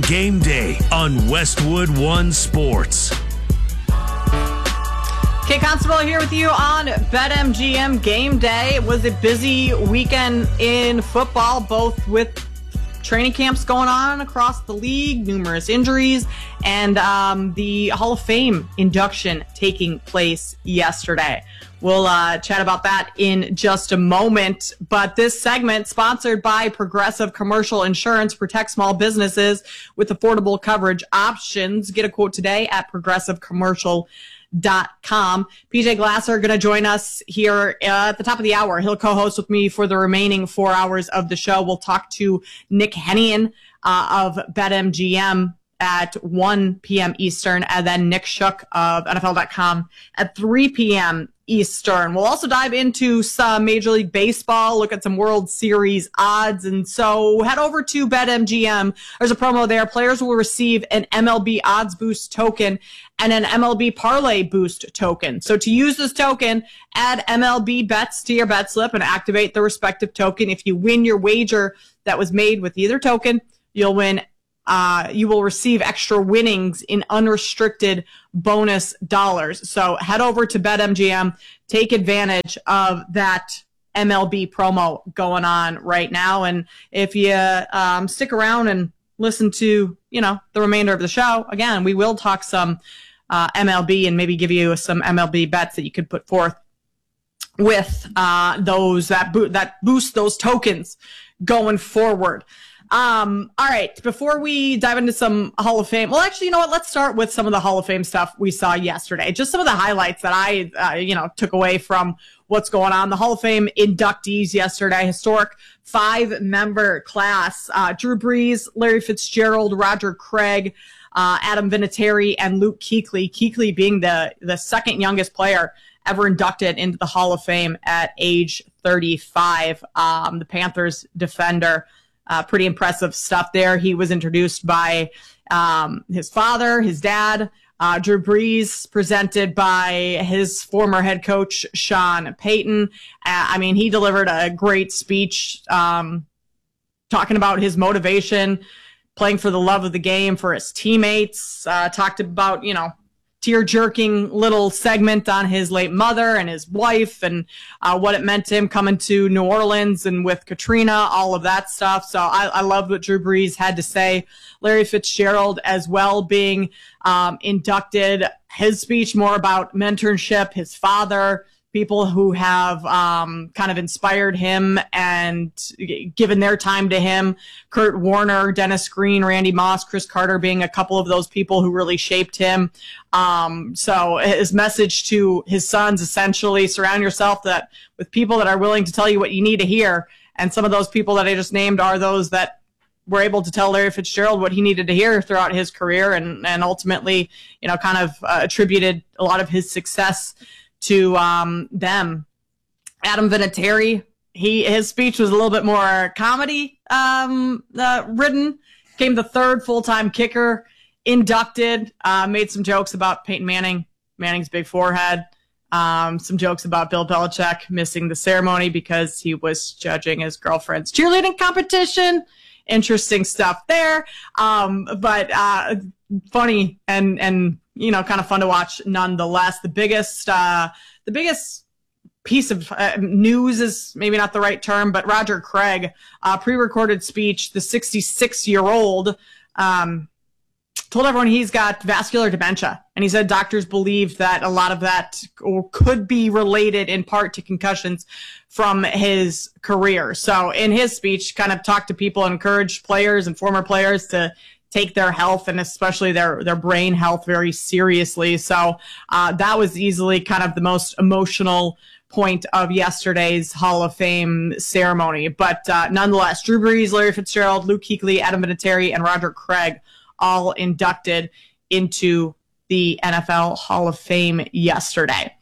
BetMGM Game Day on Westwood One Sports. Kate Constable here with you on BetMGM Game Day. It was a busy weekend in football, both with training camps going on across the league, numerous injuries, and the Hall of Fame induction taking place yesterday. We'll chat about that in just a moment. But this segment, sponsored by Progressive Commercial Insurance, protects small businesses with affordable coverage options. Get a quote today at progressivecommercial.com. PJ Glasser going to join us here at the top of the hour. He'll co-host with me for the remaining 4 hours of the show. We'll talk to Nick Hennigan of BetMGM at 1 p.m. Eastern, and then Nick Shook of NFL.com at 3 p.m. Eastern. We'll also dive into some Major League Baseball, look at some World Series odds. And so head over to BetMGM. There's a promo there. Players will receive an MLB Odds Boost token and an MLB Parlay Boost token. So to use this token, add MLB bets to your bet slip and activate the respective token. If you win your wager that was made with either token, you'll win. You will receive extra winnings in unrestricted bonus dollars. So head over to BetMGM, take advantage of that MLB promo going on right now. And if you stick around and listen to, the remainder of the show, again, we will talk some MLB and maybe give you some MLB bets that you could put forth with those that boost those tokens going forward. All right. Before we dive into some Hall of Fame, well, actually, you know what? Let's start with some of the Hall of Fame stuff we saw yesterday. Just some of the highlights that I, took away from what's going on. The Hall of Fame inductees yesterday, historic 5-member class, Drew Brees, Larry Fitzgerald, Roger Craig, Adam Vinatieri, and Luke Kuechly. Kuechly being the second youngest player ever inducted into the Hall of Fame at age 35. The Panthers defender. Pretty impressive stuff there. He was introduced by his father, his dad, Drew Brees, presented by his former head coach, Sean Payton. He delivered a great speech talking about his motivation, playing for the love of the game, for his teammates, talked about, tear-jerking little segment on his late mother and his wife and what it meant to him coming to New Orleans and with Katrina, all of that stuff. So I loved what Drew Brees had to say. Larry Fitzgerald as well being inducted. His speech more about mentorship, his father, people who have kind of inspired him and given their time to him. Kurt Warner, Dennis Green, Randy Moss, Chris Carter being a couple of those people who really shaped him. So his message to his sons, essentially, surround yourself with people that are willing to tell you what you need to hear. And some of those people that I just named are those that were able to tell Larry Fitzgerald what he needed to hear throughout his career and ultimately, attributed a lot of his success to them. Adam Vinatieri, his speech was a little bit more comedy ridden. Became the third full-time kicker inducted. Made some jokes about Peyton Manning's big forehead. Some jokes about Bill Belichick missing the ceremony because he was judging his girlfriend's cheerleading competition. Interesting stuff there. But funny and kind of fun to watch nonetheless. The biggest piece of news is maybe not the right term, but Roger Craig, pre-recorded speech, the 66-year-old, told everyone he's got vascular dementia. And he said doctors believe that a lot of that could be related in part to concussions from his career. So in his speech, kind of talked to people and encouraged players and former players to take their health and especially their brain health very seriously. So that was easily kind of the most emotional point of yesterday's Hall of Fame ceremony. But nonetheless, Drew Brees, Larry Fitzgerald, Luke Kuechly, Adam Vinatieri, and Roger Craig all inducted into the NFL Hall of Fame yesterday.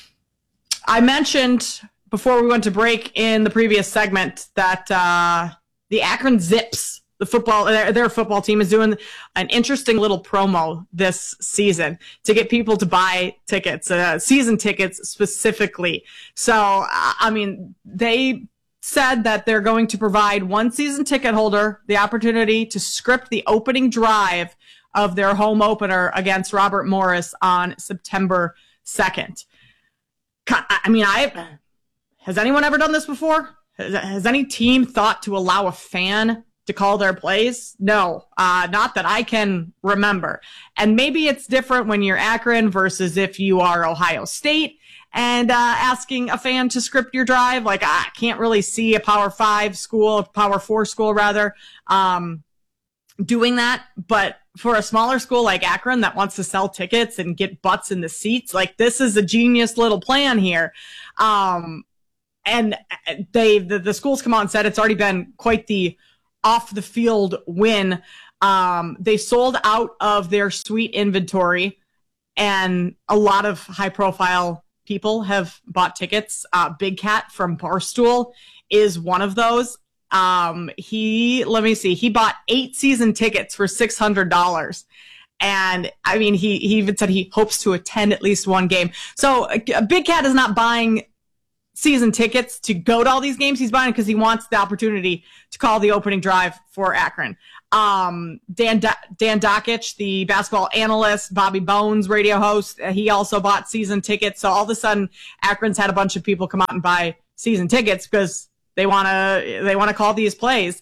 I mentioned before we went to break in the previous segment that the Akron Zips, their football team, is doing an interesting little promo this season to get people to buy tickets, season tickets specifically. So, they said that they're going to provide one season ticket holder the opportunity to script the opening drive of their home opener against Robert Morris on September 2nd. I mean, has anyone ever done this before? Has any team thought to allow a fan to call their plays? No, not that I can remember. And maybe it's different when you're Akron versus if you are Ohio State and asking a fan to script your drive. Like, I can't really see a Power 5 school, Power 4 school rather, doing that. But for a smaller school like Akron that wants to sell tickets and get butts in the seats, like, this is a genius little plan here. And the schools come out and said it's already been quite the off the field win. They sold out of their suite inventory, and a lot of high profile people have bought tickets. Big Cat from Barstool is one of those. He bought 8 season tickets for $600. And I mean, he even said he hopes to attend at least one game. So Big Cat is not buying season tickets to go to all these games. He's buying because he wants the opportunity to call the opening drive for Akron. Dan Dakich, the basketball analyst, Bobby Bones, radio host, he also bought season tickets. So all of a sudden, Akron's had a bunch of people come out and buy season tickets because they want to call these plays.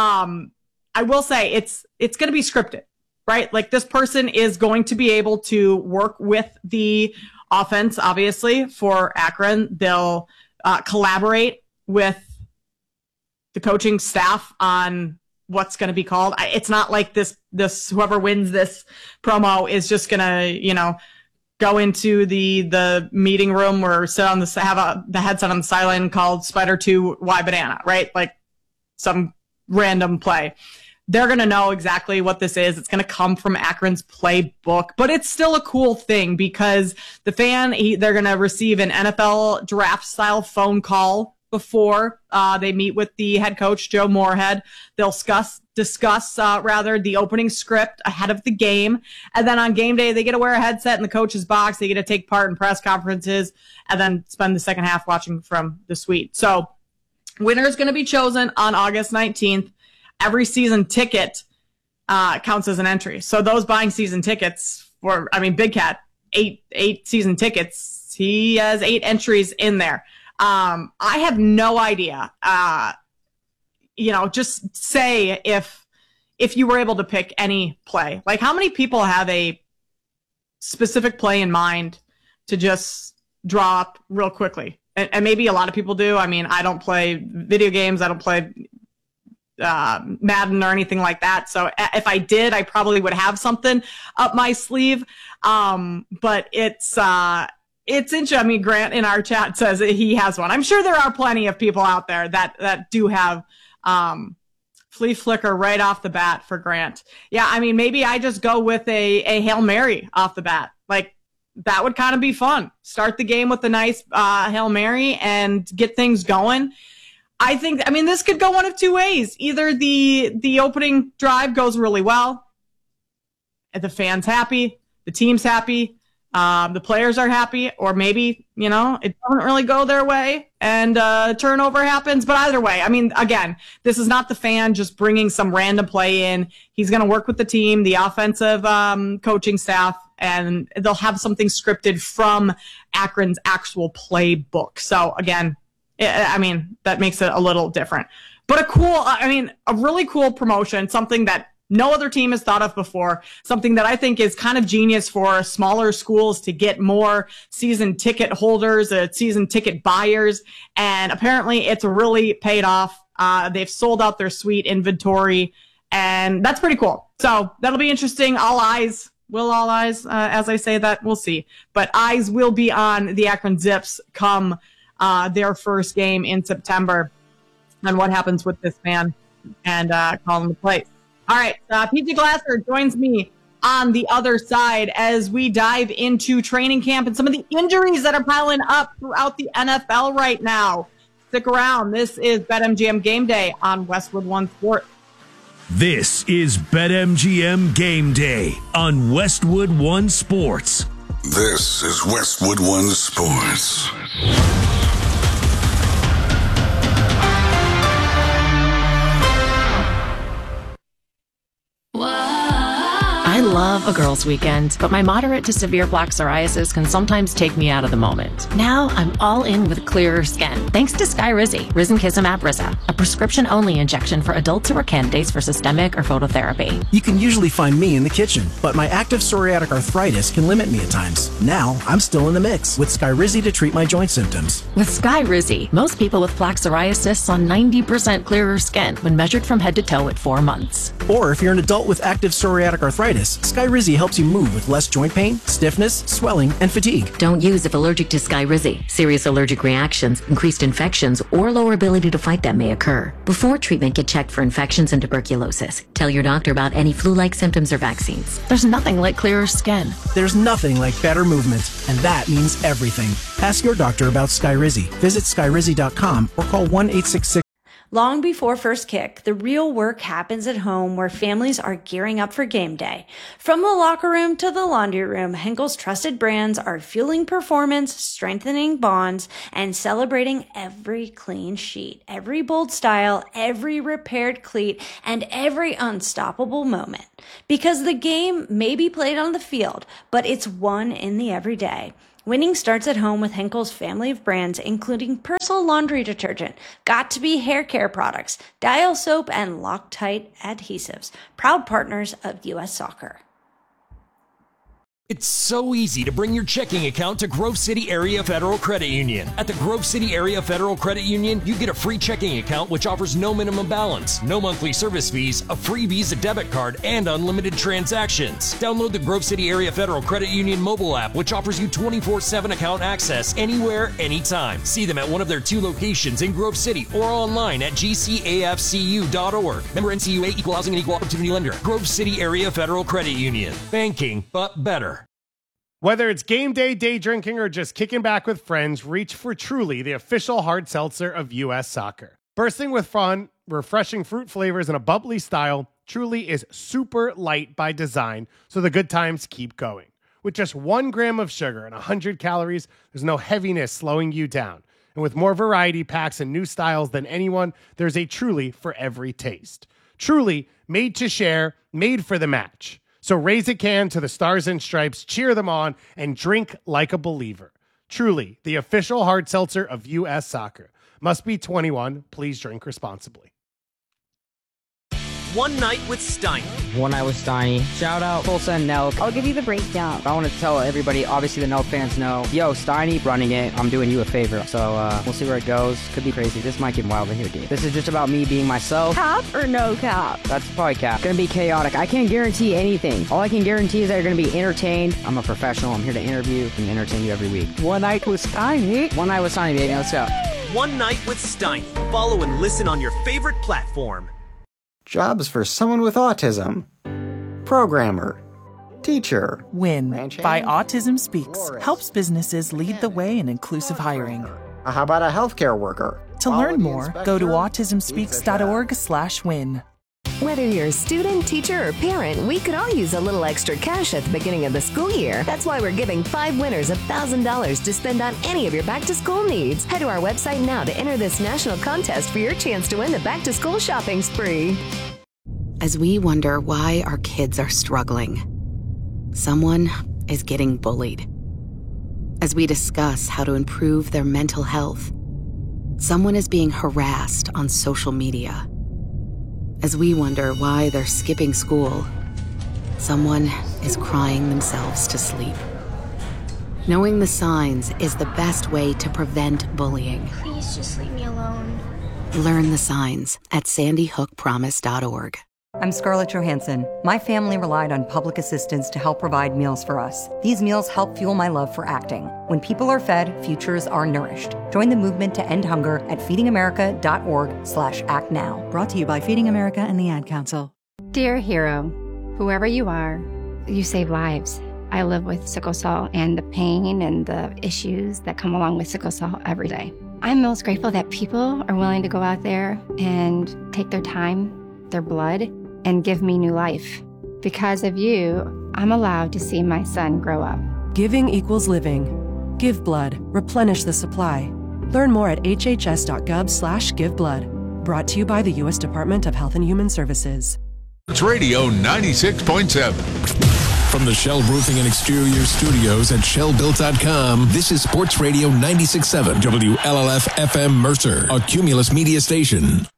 I will say it's going to be scripted, right? Like, this person is going to be able to work with the offense, obviously, for Akron. They'll collaborate with the coaching staff on what's going to be called. It's not like this whoever wins this promo is just going to, go into the meeting room or sit on the headset on the sideline called Spider 2 Y Banana, right? Like some random play. They're going to know exactly what this is. It's going to come from Akron's playbook, but it's still a cool thing because the fan, they're going to receive an NFL draft style phone call before they meet with the head coach, Joe Moorhead. They'll discuss the opening script ahead of the game. And then on game day, they get to wear a headset in the coach's box. They get to take part in press conferences and then spend the second half watching from the suite. So winner is going to be chosen on August 19th. Every season ticket counts as an entry. So those buying season tickets Big Cat, eight season tickets, he has 8 entries in there. I have no idea. Just say if you were able to pick any play, like how many people have a specific play in mind to just draw up real quickly? And maybe a lot of people do. I mean, I don't play video games. I don't play Madden or anything like that. So if I did, I probably would have something up my sleeve. But it's interesting. I mean, Grant in our chat says that he has one. I'm sure there are plenty of people out there that do have, flea flicker right off the bat for Grant. Yeah. I mean, maybe I just go with a Hail Mary off the bat. Like, that would kind of be fun. Start the game with a nice, Hail Mary and get things going. This could go one of two ways. Either the opening drive goes really well, and the fans happy, the team's happy, the players are happy, or maybe, it doesn't really go their way and turnover happens. But either way, again, this is not the fan just bringing some random play in. He's going to work with the team, the offensive coaching staff, and they'll have something scripted from Akron's actual playbook. So again, that makes it a little different, but a really cool promotion, something that no other team has thought of before, something that I think is kind of genius for smaller schools to get more season ticket holders, season ticket buyers. And apparently it's really paid off. They've sold out their suite inventory, and that's pretty cool. So that'll be interesting. All eyes, as I say that, we'll see, but eyes will be on the Akron Zips come their first game in September and what happens with this man and calling the plays. All right, PJ Glasser joins me on the other side as we dive into training camp and some of the injuries that are piling up throughout the NFL right now. Stick around. This is BetMGM Game Day on Westwood One Sports. This is BetMGM Game Day on Westwood One Sports. This is Westwood One Sports. I love a girls' weekend, but my moderate to severe plaque psoriasis can sometimes take me out of the moment. Now I'm all in with clearer skin, thanks to Skyrizi, risankizumab Riza, a prescription-only injection for adults who are candidates for systemic or phototherapy. You can usually find me in the kitchen, but my active psoriatic arthritis can limit me at times. Now I'm still in the mix with Skyrizi to treat my joint symptoms. With Skyrizi, most people with plaque psoriasis saw 90% clearer skin when measured from head to toe at 4 months. Or if you're an adult with active psoriatic arthritis, Skyrizi helps you move with less joint pain, stiffness, swelling, and fatigue. Don't use if allergic to Skyrizi. Serious allergic reactions, increased infections, or lower ability to fight them may occur. Before treatment, get checked for infections and tuberculosis. Tell your doctor about any flu-like symptoms or vaccines. There's nothing like clearer skin. There's nothing like better movement, and that means everything. Ask your doctor about Skyrizi. Visit skyrizi.com or call 1-866. Long before first kick, the real work happens at home where families are gearing up for game day. From the locker room to the laundry room, Henkel's trusted brands are fueling performance, strengthening bonds, and celebrating every clean sheet, every bold style, every repaired cleat, and every unstoppable moment. Because the game may be played on the field, but it's won in the everyday. Winning starts at home with Henkel's family of brands, including Persil laundry detergent, Got2b hair care products, Dial soap, and Loctite adhesives, proud partners of U.S. Soccer. It's so easy to bring your checking account to Grove City Area Federal Credit Union. At the Grove City Area Federal Credit Union, you get a free checking account which offers no minimum balance, no monthly service fees, a free Visa debit card, and unlimited transactions. Download the Grove City Area Federal Credit Union mobile app, which offers you 24/7 account access anywhere, anytime. See them at one of their 2 locations in Grove City or online at gcafcu.org. Member NCUA, Equal Housing and Equal Opportunity Lender. Grove City Area Federal Credit Union. Banking, but better. Whether it's game day, day drinking, or just kicking back with friends, reach for Truly, the official hard seltzer of U.S. Soccer. Bursting with fun, refreshing fruit flavors, and a bubbly style, Truly is super light by design, so the good times keep going. With just 1 gram of sugar and 100 calories, there's no heaviness slowing you down. And with more variety packs and new styles than anyone, there's a Truly for every taste. Truly, made to share, made for the match. So raise a can to the Stars and Stripes, cheer them on, and drink like a believer. Truly, the official hard seltzer of U.S. Soccer. Must be 21. Please drink responsibly. One Night with Steiny. One Night with Steiny. Shout out Tulsa and Nelk. I'll give you the breakdown. I want to tell everybody, obviously the Nelk fans know, yo, Steiny running it. I'm doing you a favor. So we'll see where it goes. Could be crazy. This might get wild in here, dude. This is just about me being myself. Cap or no cap? That's probably cap. Gonna be chaotic. I can't guarantee anything. All I can guarantee is that you're gonna be entertained. I'm a professional. I'm here to interview and entertain you every week. One Night with Steiny. One Night with Steiny, baby. Let's go. One Night with Steiny. Follow and listen on your favorite platform. Jobs for someone with autism. Programmer. Teacher. WIN by Autism Speaks helps businesses lead the way in inclusive hiring. How about a healthcare worker? To learn more, go to autismspeaks.org/win. Whether you're a student, teacher, or parent, we could all use a little extra cash at the beginning of the school year. That's why we're giving 5 winners $1,000 to spend on any of your back-to-school needs. Head to our website now to enter this national contest for your chance to win the back-to-school shopping spree. As we wonder why our kids are struggling, someone is getting bullied. As we discuss how to improve their mental health, someone is being harassed on social media. As we wonder why they're skipping school, someone is crying themselves to sleep. Knowing the signs is the best way to prevent bullying. Please just leave me alone. Learn the signs at sandyhookpromise.org. I'm Scarlett Johansson. My family relied on public assistance to help provide meals for us. These meals help fuel my love for acting. When people are fed, futures are nourished. Join the movement to end hunger at feedingamerica.org/actnow. Brought to you by Feeding America and the Ad Council. Dear hero, whoever you are, you save lives. I live with sickle cell and the pain and the issues that come along with sickle cell every day. I'm most grateful that people are willing to go out there and take their time, their blood, and give me new life. Because of you, I'm allowed to see my son grow up. Giving equals living. Give blood. Replenish the supply. Learn more at hhs.gov/giveblood. Brought to you by the U.S. Department of Health and Human Services. It's Radio 96.7. From the Shell Roofing and Exterior Studios at shellbuilt.com, this is Sports Radio 96.7 WLLF FM Mercer, a Cumulus media station.